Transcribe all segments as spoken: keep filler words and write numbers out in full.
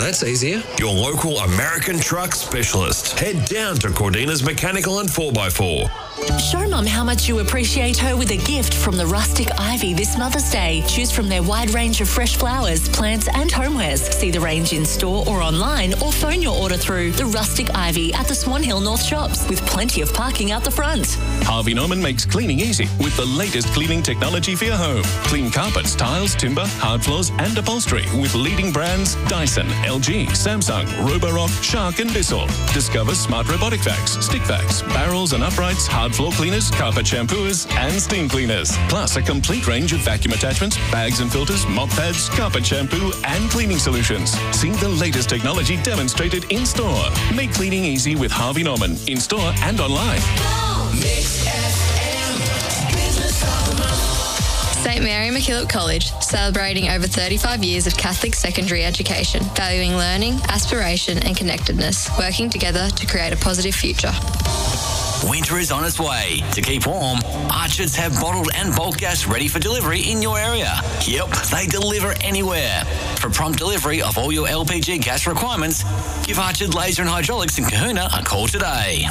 that's easier. Your local American truck specialist. Head down to Cordina's Mechanical and four by four. Show Mum how much you appreciate her with a gift from the Rustic Ivy this Mother's Day. Choose from their wide range of fresh flowers, plants and homewares. See the range in store or online, or phone your order through the Rustic Ivy at the Swan Hill North Shops, with plenty of parking out the front. Harvey Norman makes cleaning easy with the latest cleaning technology for your home. Clean carpets, tiles, timber, hard floors and upholstery with leading brands Dyson, L G, Samsung, Roborock, Shark and Bissell. Discover smart robotic vacs, stick vacs, barrels and uprights, hard floor cleaners, carpet shampooers and steam cleaners. Plus a complete range of vacuum attachments, bags and filters, mop pads, carpet shampoo and cleaning solutions. See the latest technology demonstrated in store. Make cleaning easy with Harvey Norman in store and online. Mix F M, Business of the Month. Saint Mary MacKillop College, celebrating over thirty-five years of Catholic secondary education, valuing learning, aspiration and connectedness, working together to create a positive future. Winter is on its way. To keep warm, Archerds have bottled and bulk gas ready for delivery in your area. Yep, they deliver anywhere. For prompt delivery of all your L P G gas requirements, give Archard Laser and Hydraulics in Kahuna a call today.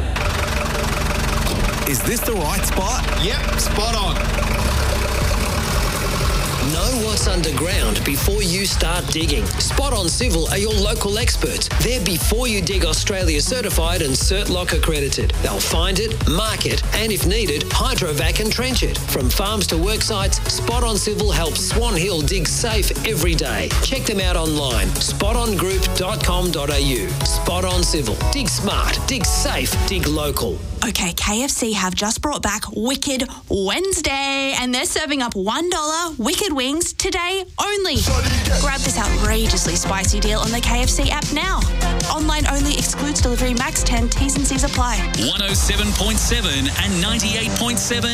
Is this the right spot? Yep, spot on. Know what's underground before you start digging. Spot On Civil are your local experts. They're Before You Dig Australia certified and CertLock accredited. They'll find it, mark it, and if needed, hydrovac and trench it. From farms to work sites, Spot On Civil helps Swan Hill dig safe every day. Check them out online, spot on group dot com dot a u. Spot On Civil. Dig smart, dig safe, dig local. Okay, K F C have just brought back Wicked Wednesday, and they're serving up one dollar Wicked Wings today only. Grab this outrageously spicy deal on the K F C app now. Online only, excludes delivery, max ten, T's and C's apply. one oh seven point seven and ninety-eight point seven